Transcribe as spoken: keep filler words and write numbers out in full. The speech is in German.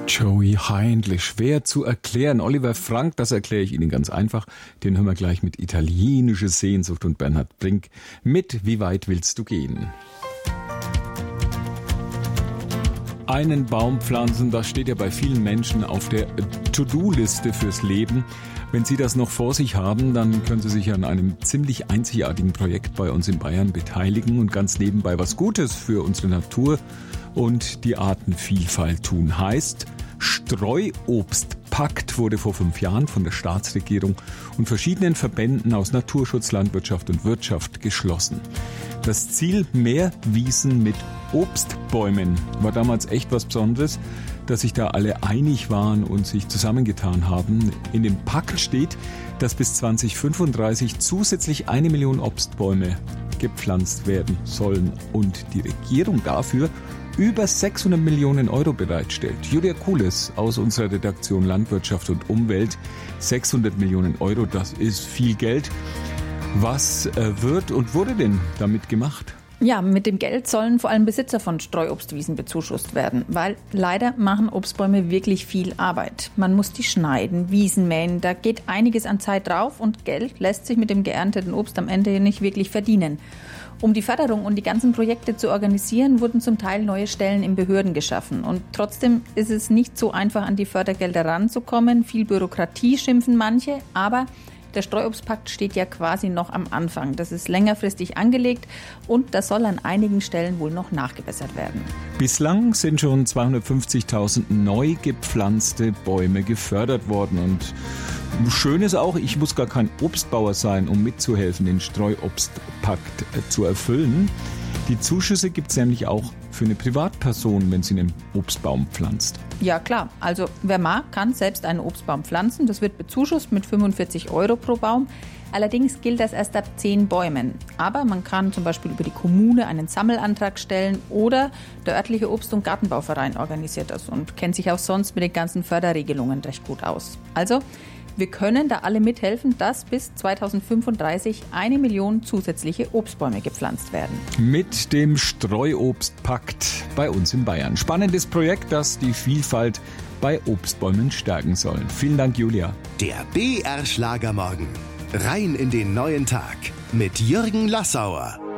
Joey Heindl, schwer zu erklären. Oliver Frank, das erkläre ich Ihnen ganz einfach. Den hören wir gleich mit Italienische Sehnsucht und Bernhard Brink mit Wie weit willst du gehen? Einen Baum pflanzen, das steht ja bei vielen Menschen auf der To-Do-Liste fürs Leben. Wenn Sie das noch vor sich haben, dann können Sie sich an einem ziemlich einzigartigen Projekt bei uns in Bayern beteiligen und ganz nebenbei was Gutes für unsere Natur und die Artenvielfalt tun. Heißt, Streuobstpakt wurde vor fünf Jahren von der Staatsregierung und verschiedenen Verbänden aus Naturschutz, Landwirtschaft und Wirtschaft geschlossen. Das Ziel, mehr Wiesen mit Obstbäumen, war damals echt was Besonderes, dass sich da alle einig waren und sich zusammengetan haben. In dem Pakt steht, dass bis zwanzig fünfunddreißig zusätzlich eine Million Obstbäume gepflanzt werden sollen und die Regierung dafür über sechshundert Millionen Euro bereitstellt. Julia Kules aus unserer Redaktion Landwirtschaft und Umwelt. sechshundert Millionen Euro, das ist viel Geld. Was äh, wird und wurde denn damit gemacht? Ja, mit dem Geld sollen vor allem Besitzer von Streuobstwiesen bezuschusst werden, weil leider machen Obstbäume wirklich viel Arbeit. Man muss die schneiden, Wiesen mähen, da geht einiges an Zeit drauf und Geld lässt sich mit dem geernteten Obst am Ende nicht wirklich verdienen. Um die Förderung und die ganzen Projekte zu organisieren, wurden zum Teil neue Stellen in Behörden geschaffen. Und trotzdem ist es nicht so einfach, an die Fördergelder ranzukommen. Viel Bürokratie schimpfen manche, aber der Streuobstpakt steht ja quasi noch am Anfang. Das ist längerfristig angelegt und das soll an einigen Stellen wohl noch nachgebessert werden. Bislang sind schon zweihundertfünfzigtausend neu gepflanzte Bäume gefördert worden. Und schön ist auch, ich muss gar kein Obstbauer sein, um mitzuhelfen, den Streuobstpakt zu erfüllen. Die Zuschüsse gibt es nämlich auch für eine Privatperson, wenn sie einen Obstbaum pflanzt. Ja klar, also wer mag, kann selbst einen Obstbaum pflanzen. Das wird bezuschusst mit fünfundvierzig Euro pro Baum. Allerdings gilt das erst ab zehn Bäumen. Aber man kann zum Beispiel über die Kommune einen Sammelantrag stellen oder der örtliche Obst- und Gartenbauverein organisiert das und kennt sich auch sonst mit den ganzen Förderregelungen recht gut aus. Also wir können da alle mithelfen, dass bis zweitausendfünfunddreißig eine Million zusätzliche Obstbäume gepflanzt werden. Mit dem Streuobstpakt bei uns in Bayern. Spannendes Projekt, das die Vielfalt bei Obstbäumen stärken soll. Vielen Dank, Julia. Der B R Schlagermorgen. Rein in den neuen Tag mit Jürgen Lassauer.